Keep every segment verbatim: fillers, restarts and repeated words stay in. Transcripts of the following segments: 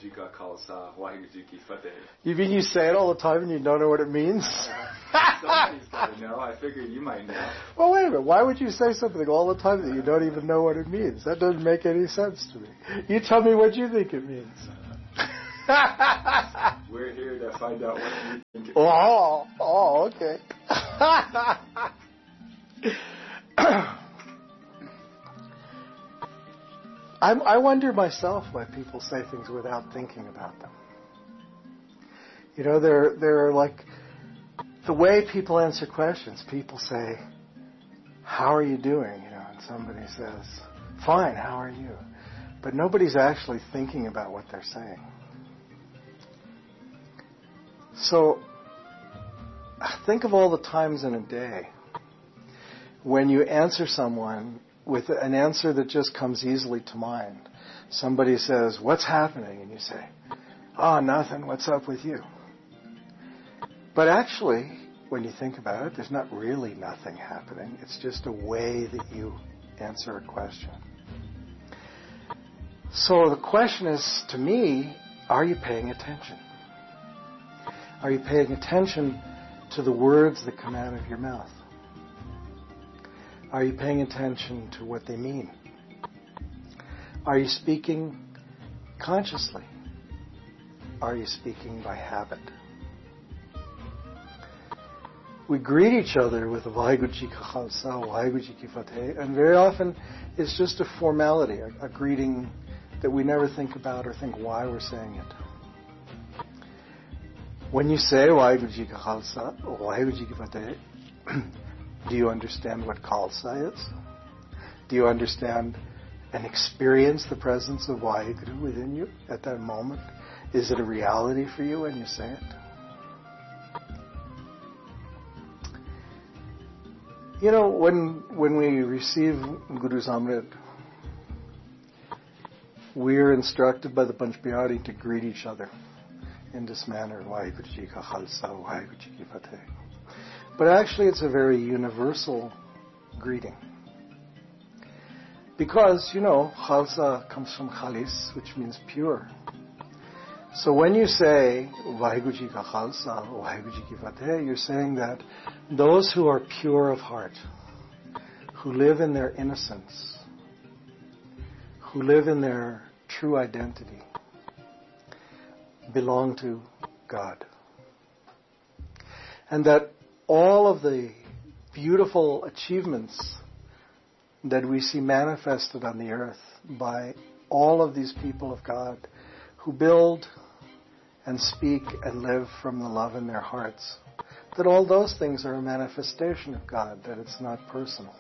Ji Ka Khalsa, Waheguru Ji Ki Fateh. You mean you say it all the time and you don't know what it means? Somebody's got to know. I figure you might know. Well, wait a minute. Why would you say something all the time that you don't even know what it means? That doesn't make any sense to me. You tell me what you think it means. We're here to find out what you think it means. Oh, oh, okay. I, I wonder myself why people say things without thinking about them. You know, they're, they're like the way people answer questions. People say, how are you doing? You know, and somebody says, fine, how are you? But nobody's actually thinking about what they're saying. So, think of all the times in a day when you answer someone with an answer that just comes easily to mind. Somebody says, what's happening? And you say, oh, nothing. What's up with you? But actually, when you think about it, there's not really nothing happening. It's just a way that you answer a question. So the question is, to me, are you paying attention? Are you paying attention to the words that come out of your mouth? Are you paying attention to what they mean? Are you speaking consciously? Are you speaking by habit? We greet each other with Waheguru Ji Ka Khalsa, Waheguru Ji Ki Fateh, and very often it's just a formality, a, a greeting that we never think about or think why we're saying it. When you say Waheguru Ji Ka Khalsa, Waheguru Ji Ki Fateh, do you understand what Khalsa is? Do you understand and experience the presence of Waheguru within you at that moment? Is it a reality for you when you say it? You know, when when we receive Guru's Amrit, we're instructed by the Panch Bihari to greet each other in this manner, Waheguru Ji Ka Khalsa, Waheguru Ji Ki Fateh. But actually it's a very universal greeting. Because, you know, Khalsa comes from Khalis, which means pure. So when you say Waheguru Ji Ka Khalsa, Waheguru Ji Ki Fateh, you're saying that those who are pure of heart, who live in their innocence, who live in their true identity, belong to God. And that all of the beautiful achievements that we see manifested on the earth by all of these people of God who build and speak and live from the love in their hearts, that all those things are a manifestation of God, that it's not personal.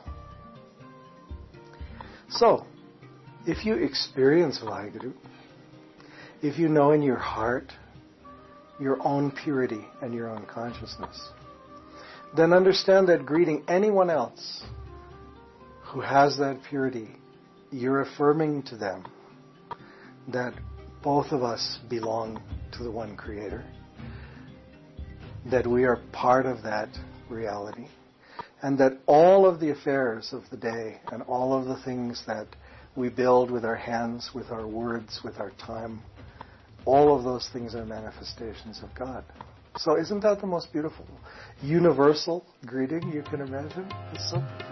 So, if you experience Waheguru, if you know in your heart your own purity and your own consciousness, then understand that greeting anyone else who has that purity, you're affirming to them that both of us belong to the one Creator, that we are part of that reality, and that all of the affairs of the day and all of the things that we build with our hands, with our words, with our time, all of those things are manifestations of God. So isn't that the most beautiful, universal greeting you can imagine? It's so